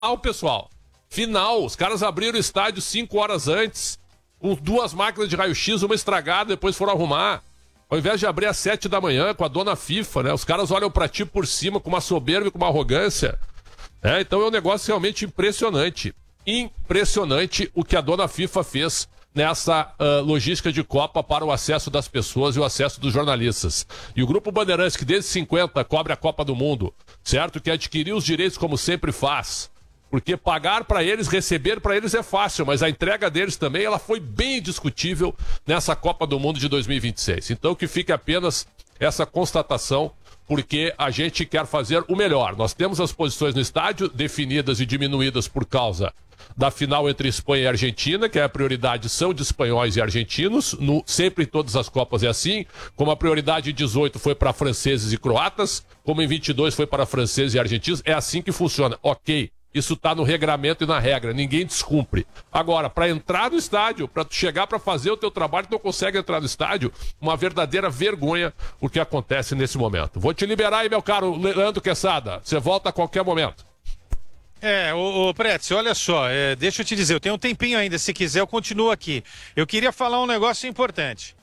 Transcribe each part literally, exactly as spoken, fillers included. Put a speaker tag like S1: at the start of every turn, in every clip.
S1: pessoal. Final. Os caras abriram o estádio cinco horas antes, com duas máquinas de raio-x, uma estragada, depois foram arrumar. Ao invés de abrir às sete da manhã com a dona FIFA, né? Os caras olham pra ti por cima com uma soberba e com uma arrogância. É, então é um negócio realmente impressionante. Impressionante o que a dona FIFA fez nessa uh, logística de Copa para o acesso das pessoas e o acesso dos jornalistas. E o Grupo Bandeirantes, que desde cinquenta cobre a Copa do Mundo, certo? Que adquiriu os direitos como sempre faz. Porque pagar para eles, receber para eles é fácil, mas a entrega deles também, ela foi bem discutível nessa Copa do Mundo de dois mil e vinte e seis. Então que fique apenas essa constatação, porque a gente quer fazer o melhor. Nós temos as posições no estádio definidas e diminuídas por causa da final entre Espanha e Argentina, que é a prioridade são de espanhóis e argentinos, no, sempre em todas as Copas é assim, como a prioridade em dezoito foi para franceses e croatas, como em vinte e dois foi para franceses e argentinos, é assim que funciona, ok, isso está no regramento e na regra, ninguém descumpre. Agora, para entrar no estádio, para chegar para fazer o teu trabalho, tu não consegue entrar no estádio, uma verdadeira vergonha o que acontece nesse momento. Vou te liberar aí, meu caro Leandro Quesada, você volta a qualquer momento.
S2: É, ô, ô Pretz, olha só, é, deixa eu te dizer, eu tenho um tempinho ainda, se quiser eu continuo aqui. Eu queria falar um negócio importante.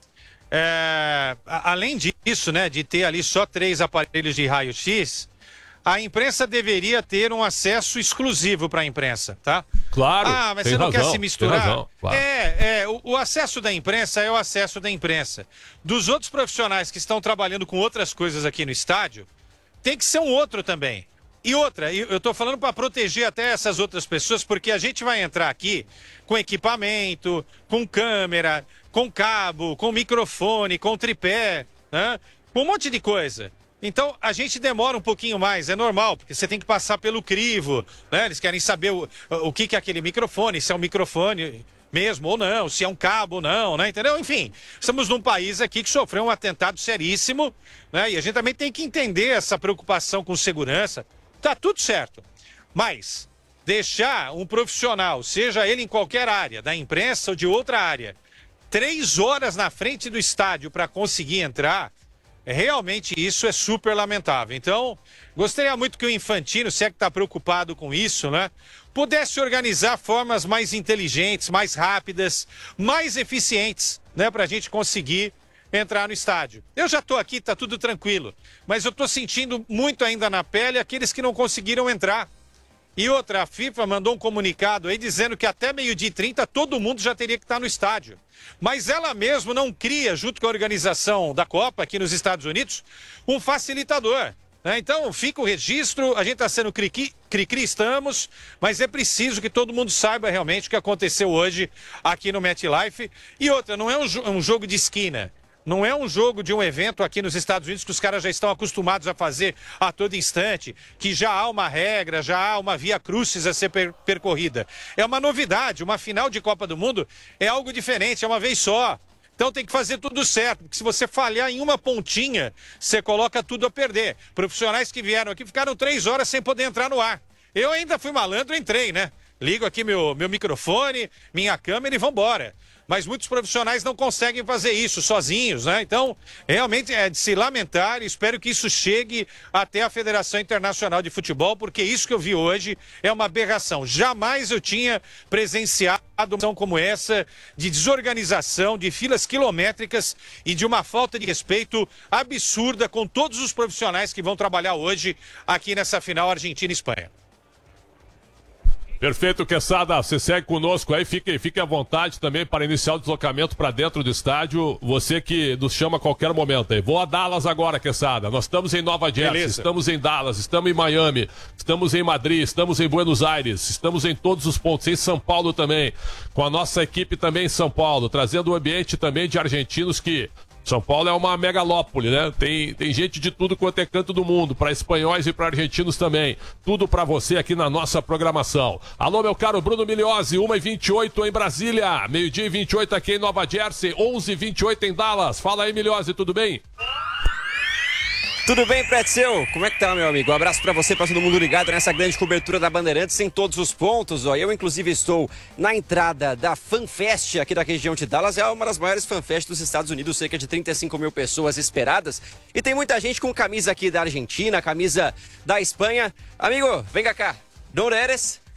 S2: É, a, além disso, né, de ter ali só três aparelhos de raio-x, a imprensa deveria ter um acesso exclusivo para a imprensa, tá?
S1: Claro,
S2: Ah, mas
S1: tem
S2: você não
S1: razão,
S2: quer se misturar?
S1: tem razão, claro.
S2: É, é o, o acesso da imprensa é o acesso da imprensa. Dos outros profissionais que estão trabalhando com outras coisas aqui no estádio, tem que ser um outro também. E outra, eu estou falando para proteger até essas outras pessoas, porque a gente vai entrar aqui com equipamento, com câmera, com cabo, com microfone, com tripé, né? Com um monte de coisa. Então, a gente demora um pouquinho mais, é normal, porque você tem que passar pelo crivo, né? Eles querem saber o, o que, que é aquele microfone, se é um microfone mesmo ou não, se é um cabo ou não, né? Entendeu? Enfim, estamos num país aqui que sofreu um atentado seríssimo, né? E a gente também tem que entender essa preocupação com segurança. Tá tudo certo, mas deixar um profissional, seja ele em qualquer área, da imprensa ou de outra área, três horas na frente do estádio para conseguir entrar, realmente isso é super lamentável. Então, gostaria muito que o Infantino, se é que está preocupado com isso, né, pudesse organizar formas mais inteligentes, mais rápidas, mais eficientes, né, para a gente conseguir entrar no estádio. Eu já estou aqui, tá tudo tranquilo, mas eu estou sentindo muito ainda na pele aqueles que não conseguiram entrar. E outra, a FIFA mandou um comunicado aí dizendo que até meio-dia e trinta todo mundo já teria que estar no estádio. Mas ela mesmo não cria, junto com a organização da Copa aqui nos Estados Unidos, um facilitador. Né? Então fica o registro, a gente está sendo cri-cri, cri-cri estamos, mas é preciso que todo mundo saiba realmente o que aconteceu hoje aqui no MetLife. E outra, não é um, um jogo de esquina. Não é um jogo de um evento aqui nos Estados Unidos que os caras já estão acostumados a fazer a todo instante, que já há uma regra, já há uma via crucis a ser per percorrida. É uma novidade, uma final de Copa do Mundo é algo diferente, é uma vez só. Então tem que fazer tudo certo, porque se você falhar em uma pontinha, você coloca tudo a perder. Profissionais que vieram aqui ficaram três horas sem poder entrar no ar. Eu ainda fui malandro, entrei, né? Ligo aqui meu, meu microfone, minha câmera e vambora. Mas muitos profissionais não conseguem fazer isso sozinhos, né? Então, realmente é de se lamentar e espero que isso chegue até a Federação Internacional de Futebol, porque isso que eu vi hoje é uma aberração. Jamais eu tinha presenciado uma ação como essa de desorganização, de filas quilométricas e de uma falta de respeito absurda com todos os profissionais que vão trabalhar hoje aqui nessa final Argentina e Espanha.
S1: Perfeito, Quesada, você segue conosco aí, fique, fique à vontade também para iniciar o deslocamento para dentro do estádio, você que nos chama a qualquer momento aí. Vou a Dallas agora, Quesada, nós estamos em Nova Jersey, Beleza. Estamos em Dallas, estamos em Miami, estamos em Madrid, estamos em Buenos Aires, estamos em todos os pontos, em São Paulo também, com a nossa equipe também em São Paulo, trazendo o ambiente também de argentinos que... São Paulo é uma megalópole, né? Tem, tem gente de tudo quanto é canto do mundo, para espanhóis e para argentinos também. Tudo para você aqui na nossa programação. Alô, meu caro Bruno Miliozzi, uma e vinte e oito em Brasília, meio-dia e vinte e oito aqui em Nova Jersey, onze e vinte e oito em Dallas. Fala aí, Miliozzi, tudo bem?
S3: Tudo bem, Pretzel? Como é que tá, meu amigo? Um abraço pra você, pra todo mundo ligado nessa grande cobertura da Bandeirantes em todos os pontos. Ó, eu, inclusive, estou na entrada da FanFest aqui da região de Dallas. É uma das maiores FanFests dos Estados Unidos, cerca de trinta e cinco mil pessoas esperadas. E tem muita gente com camisa aqui da Argentina, camisa da Espanha. Amigo, vem cá. Não eres?